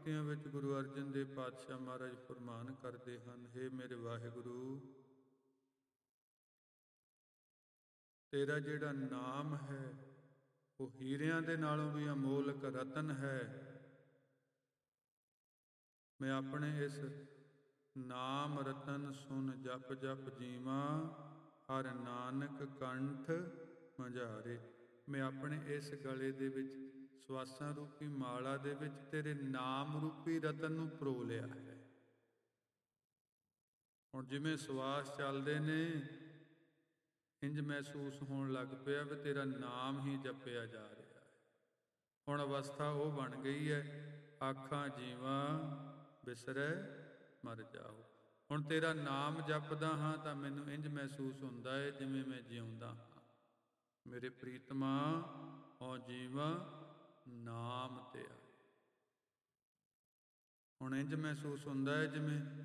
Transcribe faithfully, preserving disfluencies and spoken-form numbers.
ਪੰਕਤੀਆਂ ਵਿੱਚ ਗੁਰੂ ਅਰਜਨ ਦੇਵ ਪਾਤਸ਼ਾਹ ਮਹਾਰਾਜ ਫਰਮਾਨ ਕਰਦੇ ਹਨ, ਹੇ ਮੇਰੇ ਵਾਹਿਗੁਰੂ, ਤੇਰਾ ਜਿਹੜਾ ਨਾਮ ਹੈ ਉਹ ਹੀਰਿਆਂ ਦੇ ਨਾਲੋਂ ਵੀ ਅਮੋਲਕ ਰਤਨ ਹੈ। ਮੈਂ ਆਪਣੇ ਇਸ ਨਾਮ ਰਤਨ ਸੁਨ ਜਪ ਜਪ ਜੀਵਾਂ, ਹਰ ਨਾਨਕ ਕੰਠ ਮੰਝਾਰੇ। ਮੈਂ ਆਪਣੇ ਇਸ ਗਲੇ ਦੇ ਵਿੱਚ ਸਵਾਸਾਂ ਰੂਪੀ ਮਾਲਾ ਦੇ ਵਿੱਚ ਤੇਰੇ ਨਾਮ ਰੂਪੀ ਰਤਨ ਨੂੰ ਪਰੋ ਲਿਆ ਹੈ। ਹੁਣ ਜਿਵੇਂ ਸਵਾਸ ਚੱਲਦੇ ਨੇ, ਇੰਜ ਮਹਿਸੂਸ ਹੋਣ ਲੱਗ ਪਿਆ ਵੀ ਤੇਰਾ ਨਾਮ ਹੀ ਜਪਿਆ ਜਾ ਰਿਹਾ ਹੈ। ਹੁਣ ਅਵਸਥਾ ਉਹ ਬਣ ਗਈ ਹੈ, ਆਖਾਂ ਜੀਵਾਂ ਬਿਸਰੈ ਮਰ ਜਾਓ। ਹੁਣ ਤੇਰਾ ਨਾਮ ਜਪਦਾ ਹਾਂ ਤਾਂ ਮੈਨੂੰ ਇੰਜ ਮਹਿਸੂਸ ਹੁੰਦਾ ਹੈ ਜਿਵੇਂ ਮੈਂ ਜਿਉਂਦਾ ਹਾਂ। ਮੇਰੇ ਪ੍ਰੀਤਮਾ ਓ ਜੀਵਾ ਨਾਮ ਤੇ ਆ। ਹੁਣ ਇੰਜ ਮਹਿਸੂਸ ਹੁੰਦਾ ਹੈ ਜਿਵੇਂ